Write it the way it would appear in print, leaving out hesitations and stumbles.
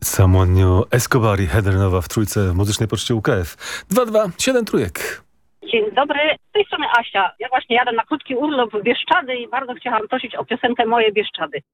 Someone New, Escobar i Heather Nova w trójce w muzycznej poczcie UKF. 227 trójek. Dzień dobry, z tej strony Asia. Ja właśnie jadę na krótki urlop w Bieszczady i bardzo chciałam prosić o piosenkę Moje Bieszczady.